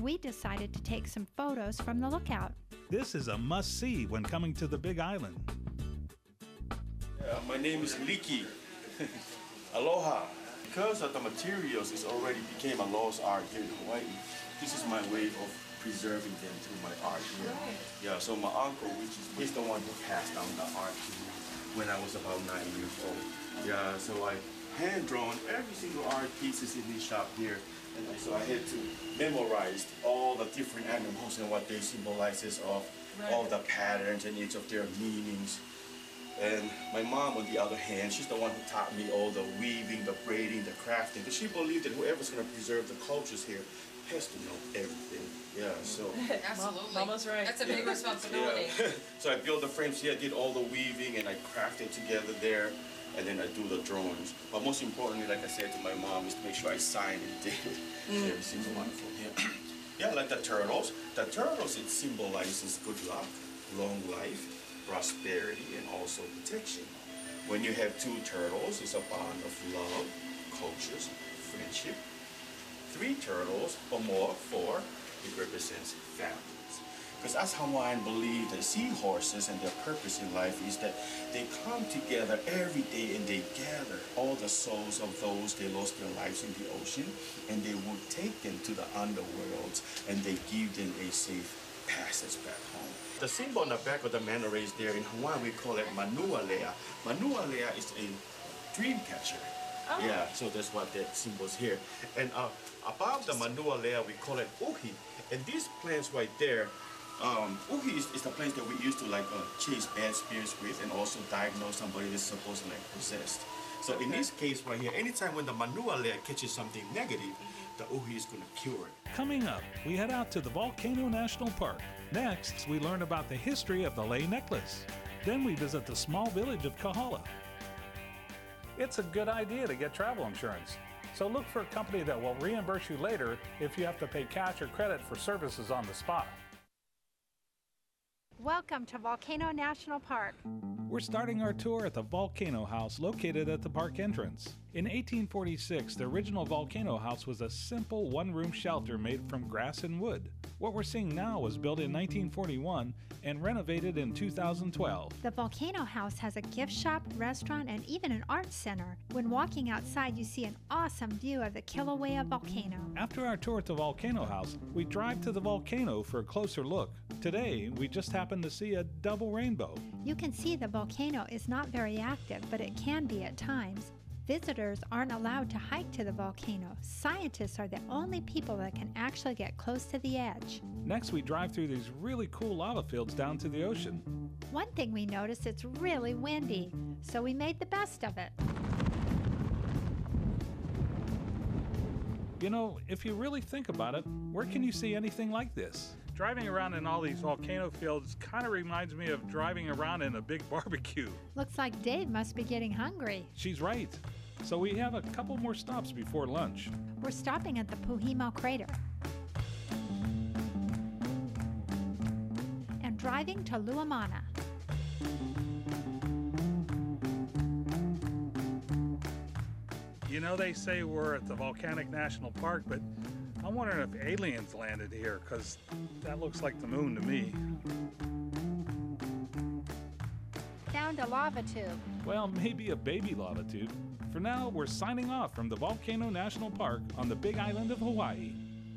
we decided to take some photos from the lookout. This is a must-see when coming to the Big Island. My name is Liki. Aloha. Because of the materials, it's already became a lost art here in Hawaii. This is my way of preserving them through my art here. Yeah, so my uncle, he's the one who passed down the art to me when I was about 9 years old. Yeah, so I hand-drawn every single art pieces in this shop here. And so I had to memorize all the different animals and what they symbolizes of, all the patterns and each of their meanings. And my mom, on the other hand, she's the one who taught me all the weaving, the braiding, the crafting. Because she believed that whoever's going to preserve the cultures here has to know everything. Yeah, so. Absolutely. Mama's right. That's a big responsibility. Yeah. So I built the frames here, did all the weaving, and I crafted together there. And then I do the drawings. But most importantly, like I said to my mom, is to make sure I sign and date every single one of them. Yeah. Yeah, like the turtles. The turtles, it symbolizes good luck, long life, prosperity, and also protection. When you have two turtles, it's a bond of love, cultures, friendship. 3 turtles or more, 4, it represents families. Because as Hawaiian believe that seahorses and their purpose in life is that they come together every day and they gather all the souls of those they lost their lives in the ocean, and they will take them to the underworlds and they give them a safe passage back home. The symbol on the back of the manta rays there in Hawaii, we call it Manualea. Manualea is a dream catcher. Oh. Yeah, so that's what that symbol is here. And above the Manualea, we call it uhi. And these plants right there, uhi is the plants that we used to chase bad spirits with and also diagnose somebody that's supposedly possessed. So in this case right here, anytime when the Manualea catches something negative, the uhi is going to cure it. Coming up, we head out to the Volcano National Park. Next, we learn about the history of the lei necklace. Then we visit the small village of Kahala. It's a good idea to get travel insurance. So look for a company that will reimburse you later if you have to pay cash or credit for services on the spot. Welcome to Volcano National Park. We're starting our tour at the Volcano House located at the park entrance. In 1846, the original Volcano House was a simple one-room shelter made from grass and wood. What we're seeing now was built in 1941 and renovated in 2012. The Volcano House has a gift shop, restaurant, and even an art center. When walking outside, you see an awesome view of the Kilauea volcano. After our tour at the Volcano House, we drive to the volcano for a closer look. Today, we just happened to see a double rainbow. You can see the volcano is not very active, but it can be at times. Visitors aren't allowed to hike to the volcano. Scientists are the only people that can actually get close to the edge. Next, we drive through these really cool lava fields down to the ocean. One thing we noticed, it's really windy, so we made the best of it. You know, if you really think about it, where can you see anything like this? Driving around in all these volcano fields kind of reminds me of driving around in a big barbecue. Looks like Dave must be getting hungry. She's right. So we have a couple more stops before lunch. We're stopping at the Puhimo Crater and driving to Luamana. You know, they say we're at the Volcanic National Park, but I'm wondering if aliens landed here, because that looks like the moon to me. Found a lava tube. Well, maybe a baby lava tube. For now, we're signing off from the Volcano National Park on the Big Island of Hawaii.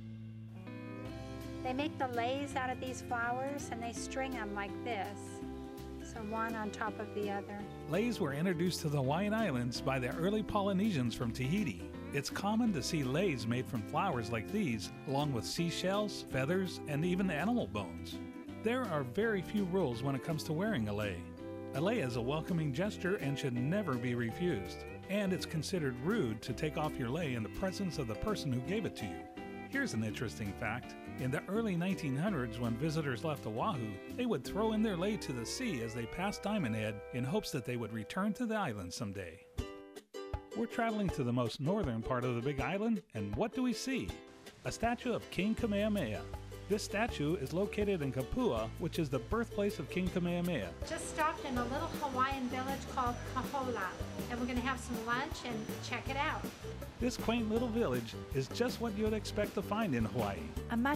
They make the leis out of these flowers and they string them like this. So one on top of the other. Leis were introduced to the Hawaiian Islands by the early Polynesians from Tahiti. It's common to see leis made from flowers like these, along with seashells, feathers, and even animal bones. There are very few rules when it comes to wearing a lei. A lei is a welcoming gesture and should never be refused. And it's considered rude to take off your lei in the presence of the person who gave it to you. Here's an interesting fact. In the early 1900s, when visitors left Oahu, they would throw in their lei to the sea as they passed Diamond Head in hopes that they would return to the island someday. We're traveling to the most northern part of the Big Island, and what do we see? A statue of King Kamehameha. This statue is located in Kapua, which is the birthplace of King Kamehameha. Just stopped in a little Hawaiian village called Kahola, and we're going to have some lunch and check it out. This quaint little village is just what you'd expect to find in Hawaii. A much